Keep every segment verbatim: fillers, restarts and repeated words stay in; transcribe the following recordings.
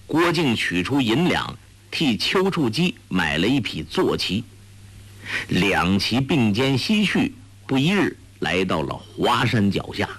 郭靖取出银两，替丘处机买了一匹坐骑，两骑并肩西去，不一日来到了华山脚下。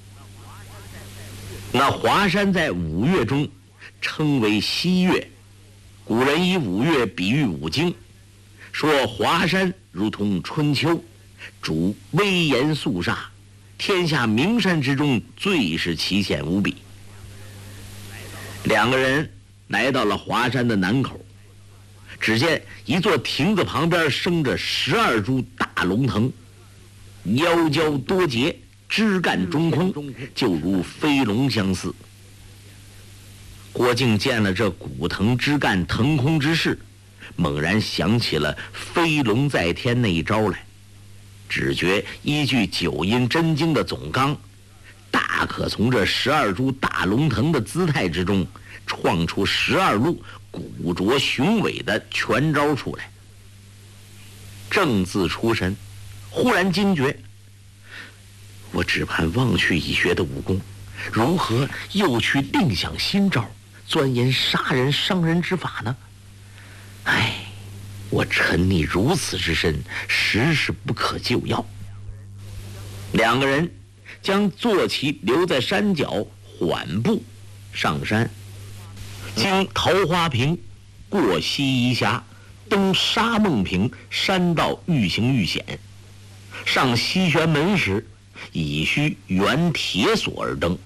那华山在五岳中称为西岳，古人以五岳比喻五经，说华山如同春秋，主威严肃杀，天下名山之中最是奇险无比。两个人来到了华山的南口，只见一座亭子旁边生着十二株大龙藤，腰交多节，枝干中空，就如飞龙相似。郭靖见了这古藤枝干腾空之势，猛然想起了飞龙在天那一招来，只觉依据九阴真经的总纲，大可从这十二株大龙藤的姿态之中创出十二路古拙雄伟的拳招出来。正自出神，忽然惊觉，我只盼忘去已学的武功，如何又去另想新招，钻研杀人伤人之法呢？唉，我沉溺如此之深，实是不可救药。两个人将坐骑留在山脚，缓步上山，经桃花坪，过西夷峡，登沙梦坪，山道愈行愈险。上西玄门时，已需圆铁索而登。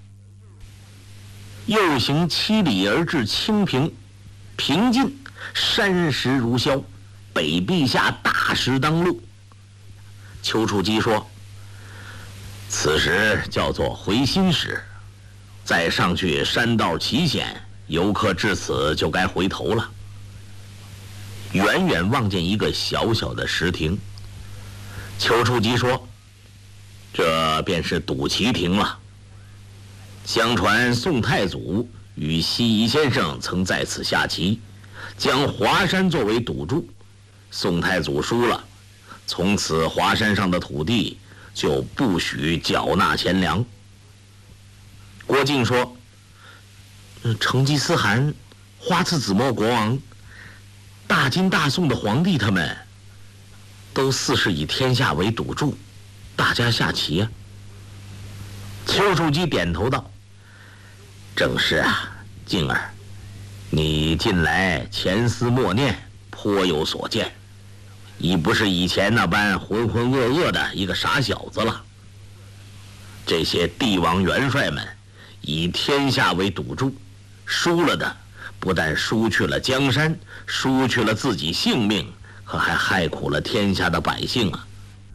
又行七里而至清平，平尽山石如削，北壁下大石当路。丘处机说：此时叫做回心时，再上去山道奇险，游客至此就该回头了。远远望见一个小小的石亭，丘处机说：这便是赌旗亭了。相传宋太祖与西夷先生曾在此下棋，将华山作为赌注，宋太祖输了，从此华山上的土地就不许缴纳钱粮。郭靖说：成吉思汗、花剌子模国王、大金大宋的皇帝，他们都似是以天下为赌注，大家下棋呀、啊。丘处机点头道：正是啊，靖儿，你近来前思默念，颇有所见，已不是以前那般浑浑噩噩的一个傻小子了。这些帝王元帅们以天下为赌注，输了的不但输去了江山，输去了自己性命，可还害苦了天下的百姓啊。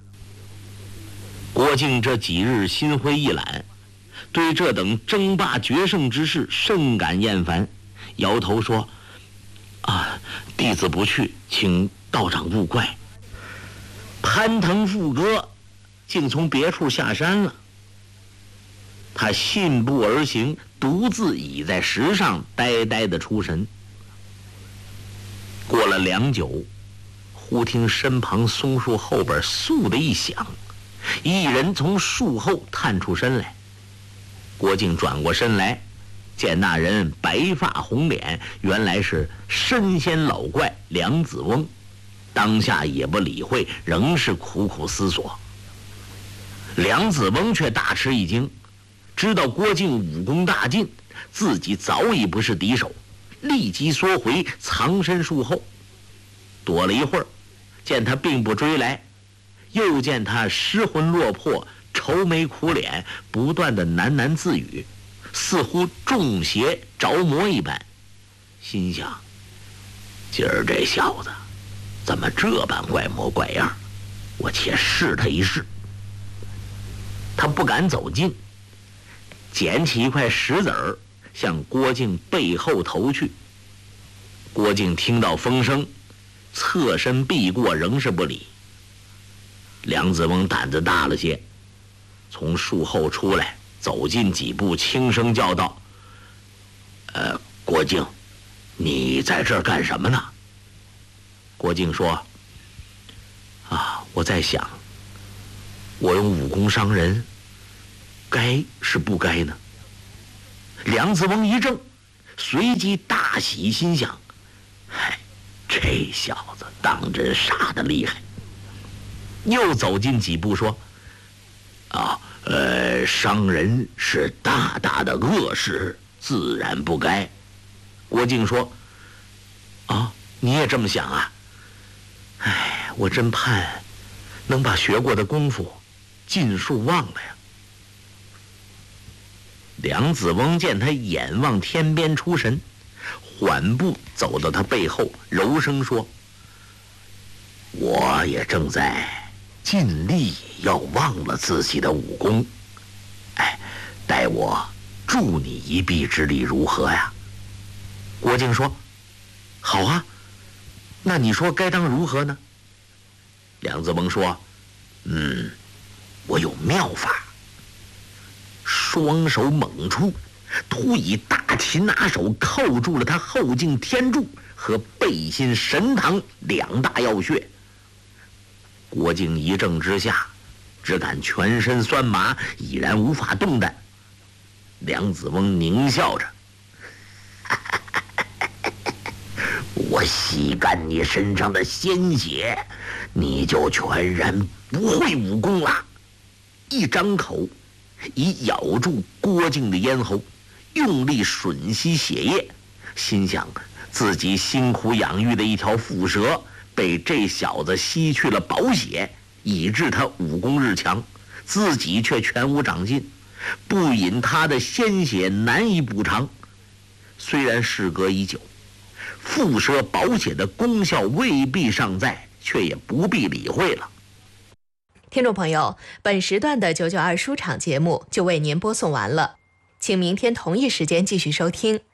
郭靖这几日心灰意懒，对这等争霸决胜之事甚感厌烦，摇头说：啊，弟子不去，请道长勿怪。攀藤附歌，竟从别处下山了。他信步而行，独自倚在石上，呆呆地出神。过了良久，忽听身旁松树后边嗖的一响，一人从树后探出身来。郭靖转过身来，见那人白发红脸，原来是神仙老怪梁子翁。当下也不理会，仍是苦苦思索。梁子翁却大吃一惊，知道郭靖武功大进，自己早已不是敌手，立即缩回藏身树后，躲了一会儿，见他并不追来，又见他失魂落魄，愁眉苦脸，不断的喃喃自语，似乎中邪着魔一般，心想：今儿这小子怎么这般怪模怪样，我且试他一试。他不敢走近，捡起一块石子儿向郭靖背后投去。郭靖听到风声，侧身避过，仍是不理。梁子翁胆子大了些，从树后出来，走近几步，轻声叫道：呃，郭靖，你在这儿干什么呢？郭靖说：啊，我在想，我用武功伤人，该是不该呢？梁子翁一怔， 随即大喜，心想：嗨，这小子当真傻得厉害。又走近几步说：啊，呃，伤人是大大的恶事，自然不该。郭靖说：啊，你也这么想啊？哎，我真盼能把学过的功夫尽数忘了呀。梁子翁见他眼望天边出神，缓步走到他背后，柔声说：我也正在尽力要忘了自己的武功，哎，待我助你一臂之力如何呀？郭靖说：好啊，那你说该当如何呢？梁子翁说：嗯，我有妙法。双手猛出，突以大擒拿手扣住了他后颈天柱和背心神堂两大要穴。郭靖一怔之下，只感全身酸麻，已然无法动弹。梁子翁狞笑着：我吸干你身上的鲜血，你就全然不会武功了。一张口已咬住郭靖的咽喉，用力吮吸血液，心想自己辛苦养育的一条蝮蛇被这小子吸去了宝血，以致他武功日强，自己却全无长进，不饮他的鲜血难以补偿。虽然事隔已久，蝮蛇宝血的功效未必尚在，却也不必理会了。 听众朋友，本时段的九九二书场节目就为您播送完了，请明天同一时间继续收听。